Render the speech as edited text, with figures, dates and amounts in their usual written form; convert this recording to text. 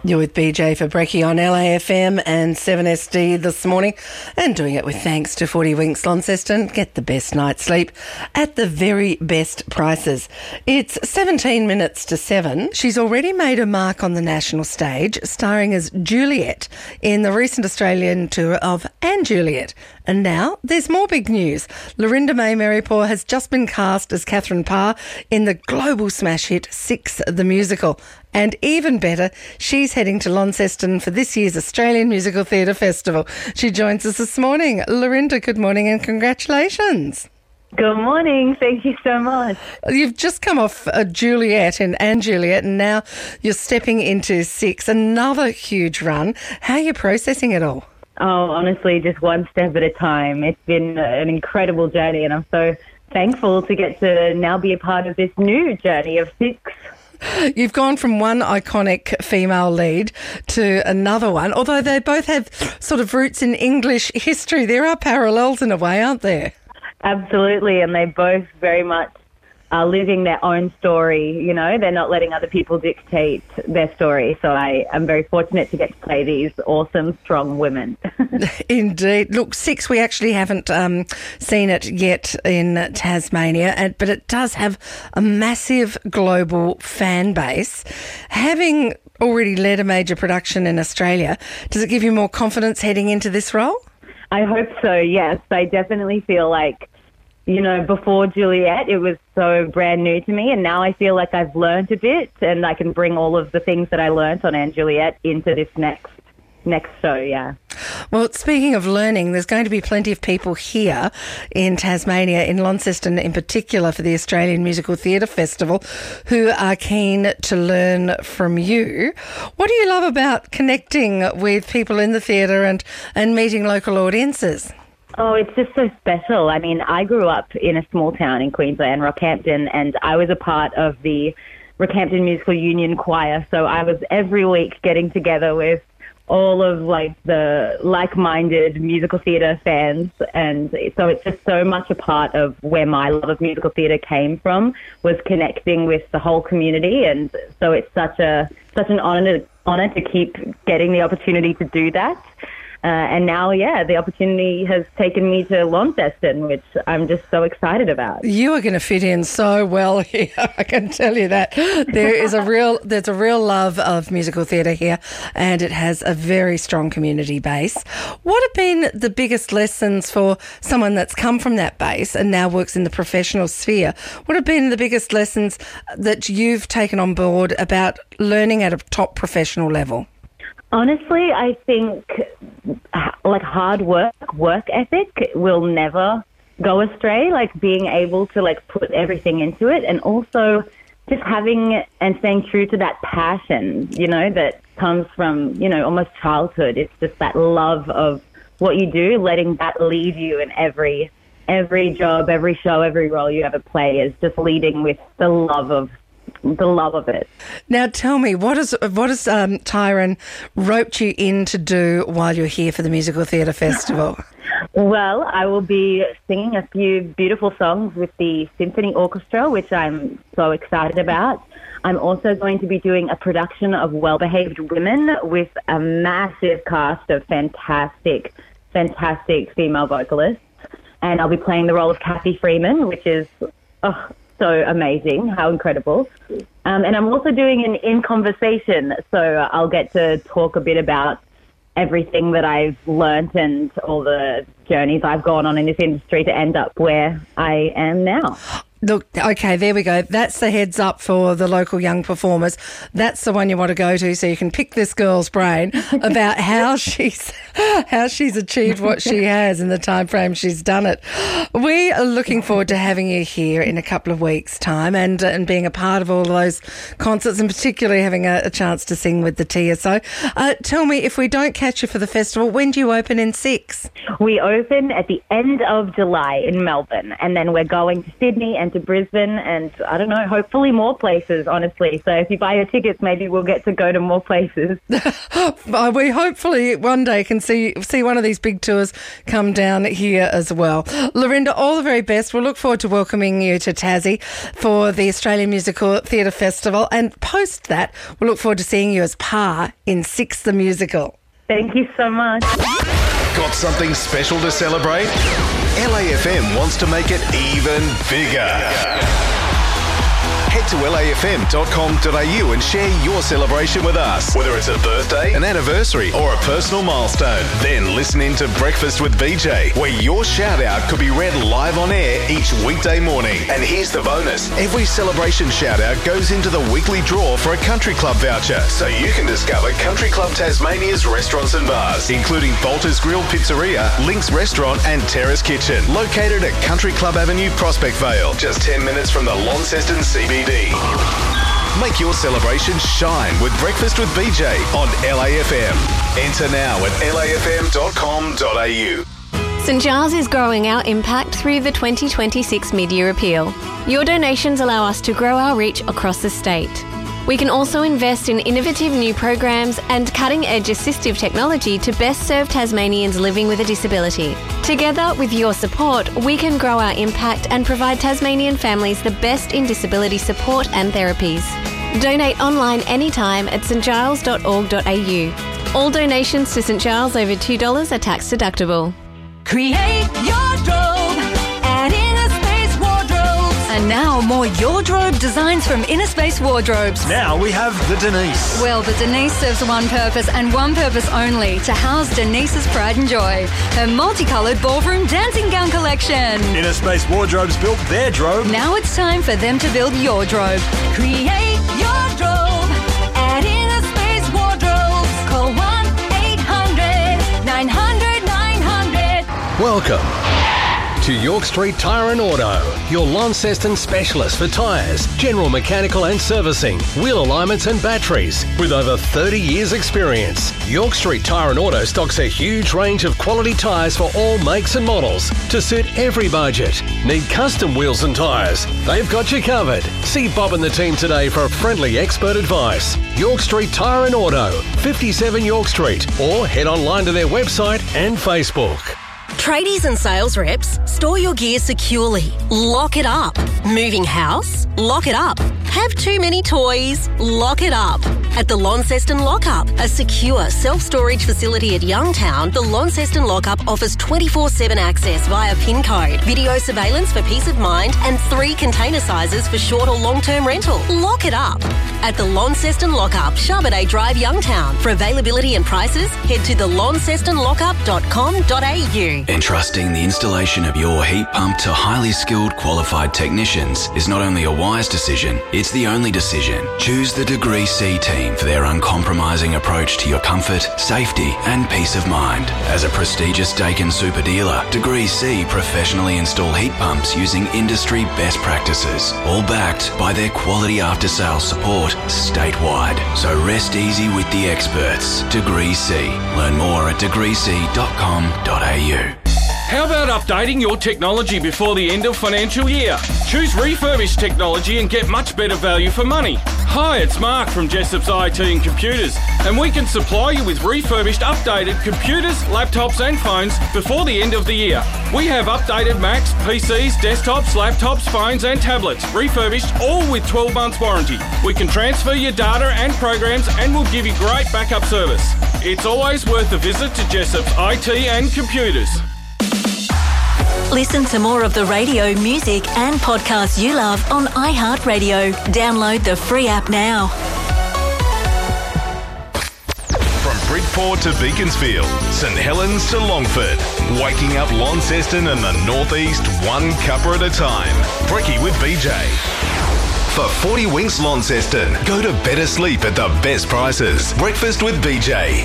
You're with BJ for Brekkie on LAFM and 7SD this morning, and doing it with thanks to 40 Winks Launceston. Get the best night's sleep at the very best prices. It's 17 minutes to 7. She's already made a mark on the national stage, starring as Juliet in the recent Australian tour of And Juliet. And now there's more big news. Lorinda May Merripaw has just been cast as Catherine Parr in the global smash hit Six the Musical. And even better, she's heading to Launceston for this year's Australian Musical Theatre Festival. She joins us this morning. Lorinda, good morning and congratulations. Good morning. Thank you so much. You've just come off Juliet and Juliet, and now you're stepping into Six, another huge run. How are you processing it all? Oh, honestly, just one step at a time. It's been an incredible journey, and I'm so thankful to get to now be a part of this new journey of Six. You've gone from one iconic female lead to another one, although they both have sort of roots in English history. There are parallels in a way, aren't there? Absolutely, and they both very much are living their own story, you know. They're not letting other people dictate their story. So I am very fortunate to get to play these awesome, strong women. Indeed. Look, Six, we actually haven't seen it yet in Tasmania, but it does have a massive global fan base. Having already led a major production in Australia, does it give you more confidence heading into this role? I hope so, yes. I definitely feel like, you know, before Juliet, it was so brand new to me, and now I feel like I've learned a bit, and I can bring all of the things that I learnt on And Juliet into this next show, yeah. Well, speaking of learning, there's going to be plenty of people here in Tasmania, in Launceston in particular, for the Australian Musical Theatre Festival, who are keen to learn from you. What do you love about connecting with people in the theatre and meeting local audiences? Oh, it's just so special. I mean, I grew up in a small town in Queensland, Rockhampton, and I was a part of the Rockhampton Musical Union Choir. So I was every week getting together with all of like the like-minded musical theatre fans, and so it's just so much a part of where my love of musical theatre came from, was connecting with the whole community. And so it's such an honour to keep getting the opportunity to do that. And now, the opportunity has taken me to Launceston, which I'm just so excited about. You are going to fit in so well here, I can tell you that. There's a real love of musical theatre here, and it has a very strong community base. What have been the biggest lessons for someone that's come from that base and now works in the professional sphere? What have been the biggest lessons that you've taken on board about learning at a top professional level? Honestly, I think like hard work ethic will never go astray, like being able to like put everything into it, and also just having and staying true to that passion, you know, that comes from, you know, almost childhood. It's just that love of what you do, letting that lead you in every job, every show, every role you ever play, is just leading with the love of it. Now tell me, what has Tyron roped you in to do while you're here for the Musical Theatre Festival? Well, I will be singing a few beautiful songs with the Symphony Orchestra, which I'm so excited about. I'm also going to be doing a production of Well-Behaved Women with a massive cast of fantastic female vocalists. And I'll be playing the role of Kathy Freeman, which is so amazing. How incredible. And I'm also doing an In Conversation, so I'll get to talk a bit about everything that I've learnt and all the journeys I've gone on in this industry to end up where I am now. Look, okay, there we go. That's the heads up for the local young performers. That's the one you want to go to, so you can pick this girl's brain about how she's achieved what she has in the time frame she's done it. We are looking forward to having you here in a couple of weeks' time and being a part of all of those concerts, and particularly having a chance to sing with the TSO. Tell me, if we don't catch you for the festival, when do you open in Six? We open at the end of July in Melbourne, and then we're going to Sydney and to to Brisbane and, I don't know, hopefully more places, honestly. So if you buy your tickets, maybe we'll get to go to more places. We hopefully one day can see one of these big tours come down here as well. Lorinda, all the very best. We'll look forward to welcoming you to Tassie for the Australian Musical Theatre Festival. And post that, we'll look forward to seeing you as Pa in Six the Musical. Thank you so much. Got something special to celebrate? LAFM wants to make it even bigger. Head to lafm.com.au and share your celebration with us. Whether it's a birthday, an anniversary, or a personal milestone. Then listen in to Breakfast with BJ, where your shout out could be read live on air each weekday morning. And here's the bonus. Every celebration shout out goes into the weekly draw for a country club voucher, so you can discover Country Club Tasmania's restaurants and bars, including Bolter's Grill Pizzeria, Link's Restaurant and Terrace Kitchen, located at Country Club Avenue, Prospect Vale, just 10 minutes from the Launceston CBD. Make your celebration shine with Breakfast with BJ on LAFM. Enter now at lafm.com.au. St Giles is growing our impact through the 2026 Mid-Year Appeal. Your donations allow us to grow our reach across the state. We can also invest in innovative new programs and cutting-edge assistive technology to best serve Tasmanians living with a disability. Together, with your support, we can grow our impact and provide Tasmanian families the best in disability support and therapies. Donate online anytime at stgiles.org.au. All donations to St Giles over $2 are tax deductible. Create your drobe at Inner Space Wardrobes. And now more Your Drobe designs from Inner Space Wardrobes. Now we have the Denise. Well, the Denise serves one purpose and one purpose only, to house Denise's pride and joy. Her multicoloured ballroom dancing gown collection. Inner Space Wardrobes built their drobe. Now it's time for them to build your drobe. Create your drobe at Inner Space Wardrobes. Call 1-800-900-900. Welcome to York Street Tyre and Auto, your Launceston specialist for tyres, general mechanical and servicing, wheel alignments and batteries. With over 30 years experience, York Street Tyre and Auto stocks a huge range of quality tyres for all makes and models to suit every budget. Need custom wheels and tyres? They've got you covered. See Bob and the team today for friendly expert advice. York Street Tyre and Auto, 57 York Street, or head online to their website and Facebook. Tradies and sales reps, store your gear securely. Lock it up. Moving house? Lock it up. Have too many toys? Lock it up. At the Launceston Lockup, a secure self-storage facility at Youngtown, the Launceston Lockup offers 24/7 access via PIN code, video surveillance for peace of mind, and 3 container sizes for short or long-term rental. Lock it up. At the Launceston Lockup, Charbonnet Drive, Youngtown. For availability and prices, head to thelauncestonlockup.com.au. Entrusting the installation of your heat pump to highly skilled, qualified technicians is not only a wise decision, it's the only decision. Choose the Degree C team for their uncompromising approach to your comfort, safety and peace of mind. As a prestigious Dakin super dealer, Degree C professionally install heat pumps using industry best practices, all backed by their quality after-sales support statewide. So rest easy with the experts. Degree C. Learn more at degreec.com.au. How about updating your technology before the end of financial year? Choose refurbished technology and get much better value for money. Hi, it's Mark from Jessop's IT and Computers, and we can supply you with refurbished, updated computers, laptops and phones before the end of the year. We have updated Macs, PCs, desktops, laptops, phones and tablets, refurbished, all with 12 months warranty. We can transfer your data and programs and we'll give you great backup service. It's always worth a visit to Jessop's IT and Computers. Listen to more of the radio, music and podcasts you love on iHeartRadio. Download the free app now. From Bridport to Beaconsfield, St Helens to Longford, waking up Launceston and the Northeast one cuppa at a time. Brekkie with BJ. For 40 Winks Launceston, go to better sleep at the best prices. Breakfast with BJ.